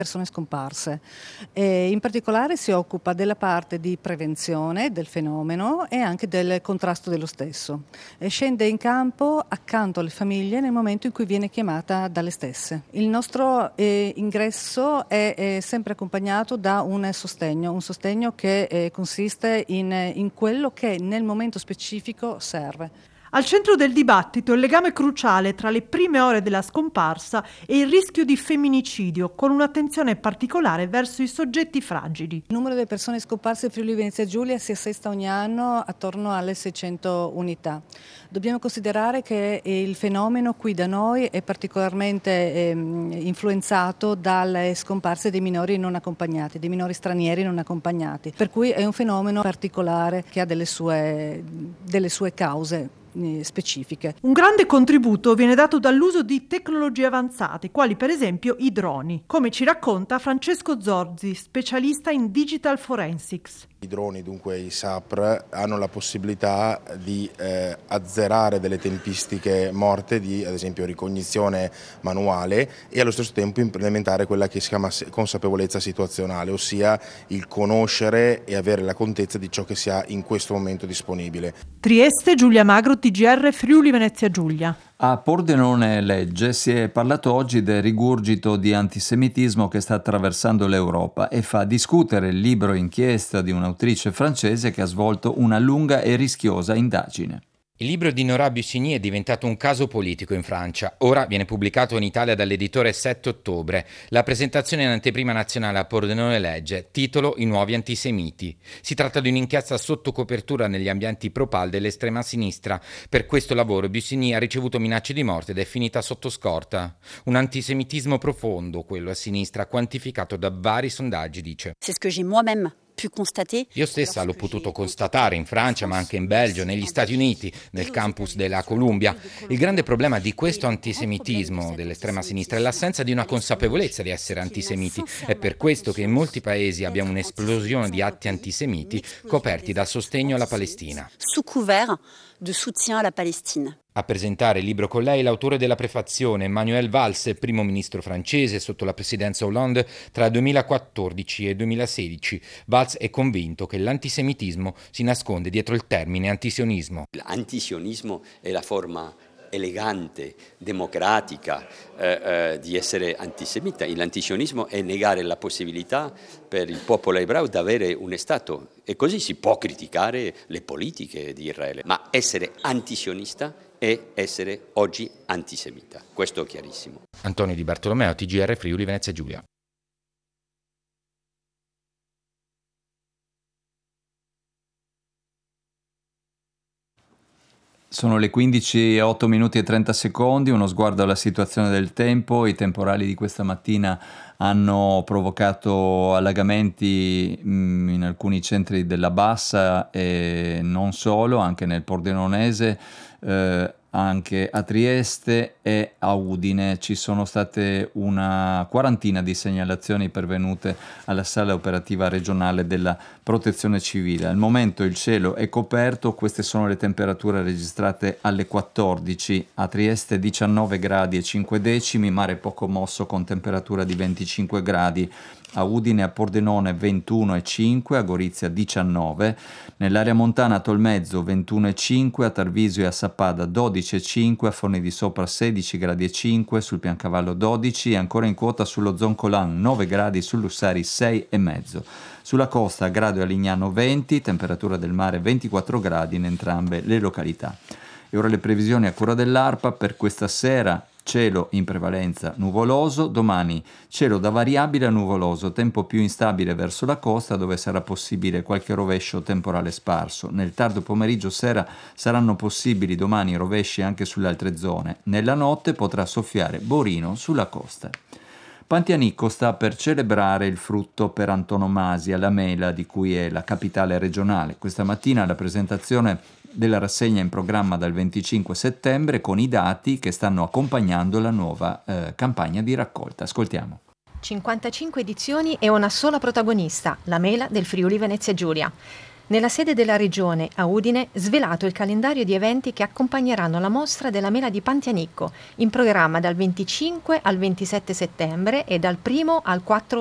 persone scomparse. E in particolare si occupa della parte di prevenzione del fenomeno e anche del contrasto dello stesso. E scende in campo accanto alle famiglie nel momento in cui viene chiamata dalle stesse. Il nostro ingresso è sempre accompagnato da un sostegno che consiste in quello che nel momento specifico serve. Al centro del dibattito il legame cruciale tra le prime ore della scomparsa e il rischio di femminicidio, con un'attenzione particolare verso i soggetti fragili. Il numero delle persone scomparse in Friuli Venezia Giulia si assesta ogni anno attorno alle 600 unità. Dobbiamo considerare che il fenomeno qui da noi è particolarmente influenzato dalle scomparse dei minori non accompagnati, dei minori stranieri non accompagnati, per cui è un fenomeno particolare che ha delle sue cause specifiche. Un grande contributo viene dato dall'uso di tecnologie avanzate, quali per esempio i droni, come ci racconta Francesco Zorzi, specialista in digital forensics. I droni, dunque i SAPR, hanno la possibilità di azzerare delle tempistiche morte di, ad esempio, ricognizione manuale e allo stesso tempo implementare quella che si chiama consapevolezza situazionale, ossia il conoscere e avere la contezza di ciò che si ha in questo momento disponibile. Trieste, Giulia Magro, TGR Friuli Venezia Giulia. A Pordenone Legge si è parlato oggi del rigurgito di antisemitismo che sta attraversando l'Europa e fa discutere il libro inchiesta di un'autrice francese che ha svolto una lunga e rischiosa indagine. Il libro di Nora Bussigny è diventato un caso politico in Francia. Ora viene pubblicato in Italia dall'editore 7 ottobre. La presentazione in anteprima nazionale a Pordenone Legge, titolo I nuovi antisemiti. Si tratta di un'inchiesta sotto copertura negli ambienti pro-PAL dell'estrema sinistra. Per questo lavoro Bussigny ha ricevuto minacce di morte ed è finita sotto scorta. Un antisemitismo profondo, quello a sinistra, quantificato da vari sondaggi, dice. C'est ce que j'ai moi-même pu constater. Io stessa l'ho potuto constatare in Francia, ma anche in Belgio, negli Stati Uniti, nel campus della Columbia. Il grande problema di questo antisemitismo dell'estrema sinistra è l'assenza di una consapevolezza di essere antisemiti. È per questo che in molti paesi abbiamo un'esplosione di atti antisemiti coperti dal sostegno alla Palestina. Sous couvert de soutien à la Palestine. A presentare il libro con lei l'autore della prefazione, Manuel Valls, primo ministro francese sotto la presidenza Hollande tra 2014 e 2016. Valls è convinto che l'antisemitismo si nasconde dietro il termine antisionismo. L'antisionismo è la forma elegante, democratica di essere antisemita. L'antisionismo è negare la possibilità per il popolo ebreo di avere un Stato e così si può criticare le politiche di Israele, ma essere antisionista è essere oggi antisemita. Questo è chiarissimo. Antonio Di Bartolomeo, TGR Friuli Venezia Giulia. Sono le 15 e 8 minuti e 30 secondi, uno sguardo alla situazione del tempo. I temporali di questa mattina hanno provocato allagamenti in alcuni centri della Bassa e non solo, anche nel Pordenonese, anche a Trieste e a Udine. Ci sono state una quarantina di segnalazioni pervenute alla sala operativa regionale della Protezione Civile. Al momento il cielo è coperto, queste sono le temperature registrate alle 14, a Trieste 19 gradi e 5 decimi, mare poco mosso con temperatura di 25 gradi, a Udine e a Pordenone 21,5, a Gorizia 19, nell'area montana a Tolmezzo 21,5, a Tarvisio e a Sappada 12,5, a Forni di Sopra 16 gradi e 5, sul Piancavallo 12 e ancora in quota sullo Zoncolan 9 gradi, sull'Ussari 6,5. Sulla costa a Grado e a Lignano 20, temperatura del mare 24 gradi in entrambe le località. E ora le previsioni a cura dell'ARPA per questa sera. Cielo in prevalenza nuvoloso, domani cielo da variabile a nuvoloso, tempo più instabile verso la costa dove sarà possibile qualche rovescio temporale sparso. Nel tardo pomeriggio sera saranno possibili domani rovesci anche sulle altre zone. Nella notte potrà soffiare borino sulla costa. Pantianicco sta per celebrare il frutto per antonomasia, la mela di cui è la capitale regionale. Questa mattina la presentazione della rassegna in programma dal 25 settembre con i dati che stanno accompagnando la nuova campagna di raccolta. Ascoltiamo. 55 edizioni e una sola protagonista, la mela del Friuli Venezia Giulia. nella sede della regione, a Udine, svelato il calendario di eventi che accompagneranno la mostra della mela di Pantianicco, in programma dal 25 al 27 settembre e dal 1 al 4